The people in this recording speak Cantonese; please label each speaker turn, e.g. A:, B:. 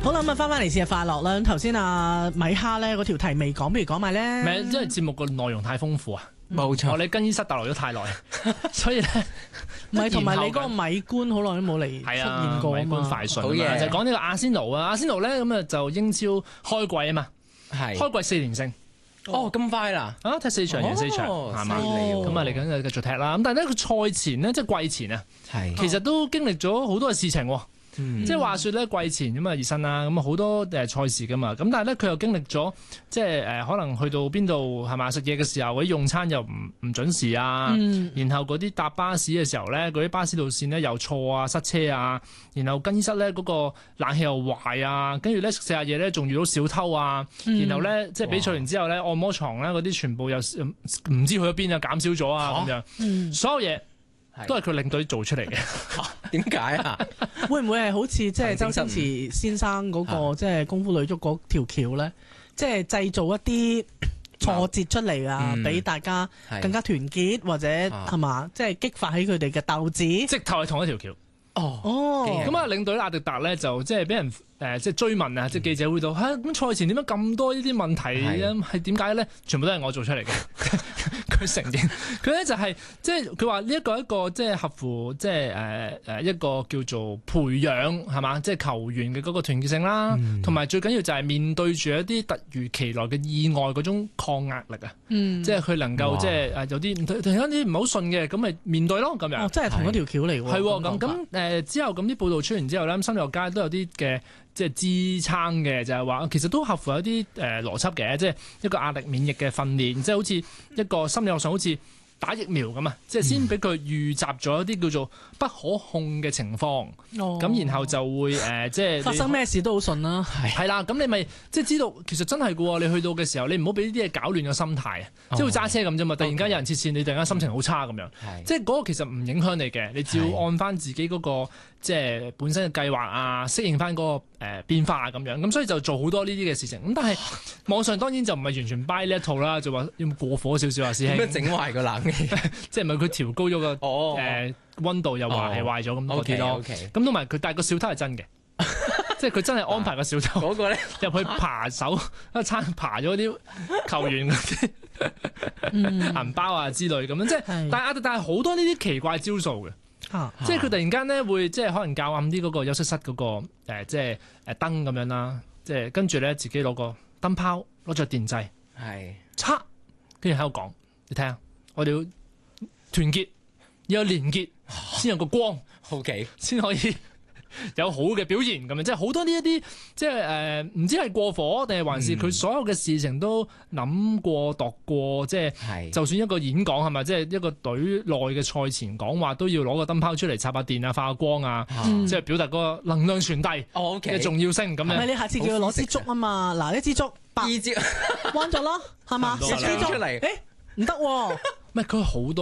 A: 好啦，咁啊翻嚟試下快樂啦。頭先阿米哈咧嗰條題未講，不如講埋咧。
B: 唔係，因為節目個內容太豐富啊。
C: 冇錯，
B: 我哋更衣室逗留咗太耐，所以咧
A: 唔係同埋你嗰個米官好耐都冇嚟出現過
B: 米官快訊啊，就講呢個阿仙奴啊，阿仙奴咧咁啊就英超開季啊嘛，開季4連勝。
C: 哦，咁快啦！
B: 啊，踢4場贏4場，係嘛？咁啊嚟緊就繼續踢啦。咁但係咧，佢賽前咧，即係季前啊，其實都經歷咗好多嘅事情喎。即係話說咧，季前咁啊熱身啦，咁啊好多賽事噶嘛。咁但係咧，佢又經歷咗即係可能去到邊度係嘛食嘢嘅時候，嗰啲用餐又唔準時啊。然後嗰啲搭巴士嘅時候咧，嗰啲巴士路線咧又錯啊，塞車啊。然後更衣室咧嗰個冷氣又壞啊，跟住咧食下嘢咧仲遇到小偷啊。然後咧即係比賽完之後咧，按摩床咧嗰啲全部又唔知去咗邊啊，減少咗啊咁樣。所有嘢都係佢領隊做出嚟嘅。
C: 點解啊？
A: 會唔會係好似即係周星馳先生嗰個即係功夫女足嗰條橋咧？即係製造一啲挫折出嚟啊，俾大家更加團結，或者係嘛？即係激發起佢哋嘅鬥志。
B: 直頭係同一條橋。
A: 哦，
B: 咁啊，領隊阿迪達咧就即係俾人即係追問啊，即係記者會度咁賽前點解咁多呢啲問題咧？係點解咧？全部都係我做出嚟嘅。佢承認，佢咧就係即係佢話呢一個即係合乎即係一個叫做培養係嘛，即係球員嘅嗰個團結性啦，同埋最緊要就係面對住一啲突如其來嘅意外嗰種抗壓力啊，即係佢能夠即係有啲突然間啲唔係好順嘅，咁咪面對咯咁樣。
A: 哦，真係同一條橋嚟喎。
B: 係喎，咁之後咁啲報道出完之後咧，新約街都有啲嘅即係支撐嘅，就係話其實都合乎有啲邏輯嘅，即係一個壓力免疫嘅訓練，即係好似一個心理學上好似打疫苗咁啊，即係先俾佢預習咗一啲叫做不可控嘅情況，咁然後就會即係
A: 發生咩事都好順啦。
B: 係啦，咁你咪即係知道其實真係嘅喎，你去到嘅時候，你唔好俾呢啲嘢搞亂個心態啊，即係會揸車咁啫嘛，突然間有人切線，你突然間心情好差咁樣，即係嗰個其實唔影響你嘅，你只要按翻自己嗰個即係本身嘅計劃啊，適應翻嗰個變化啊咁樣，咁所以就做好多呢啲嘅事情。咁但係網上當然就唔係完全 buy 呢一套啦，就話要過火少少啊，師兄。
C: 點樣整壞個冷氣？
B: 即係咪佢調高咗個溫度又話係壞咗咁嗰啲咯？咁同埋佢，但係個小偷係真嘅，即係佢真係安排個小偷
C: 嗰個咧
B: 入去扒手一餐扒咗啲球員嗰啲銀包啊之類咁樣，即係但係好多呢啲奇怪招數嘅。即係佢突然間咧會即係可能較暗啲嗰個休息室嗰個即係燈咁樣啦，即係跟住咧自己攞個燈泡攞著電掣，嚓，跟住喺度講，你睇下，我哋要團結，要有連結，先有個光，OK，先可以有好嘅表現咁樣，即係好多呢一啲即係唔知係過火定係還是佢所有嘅事情都諗過度過，即係就算一個演講係咪，即係一個隊內嘅賽前講話都要攞個燈泡出嚟插下電啊、發下光啊，即係表達嗰個能量傳遞嘅重要性咁樣。
A: 唔係你下次叫佢攞支竹啊嘛，嗱一支竹，二支彎咗咯，係嘛？10支竹出嚟，唔得喎，
B: 唔係佢好多。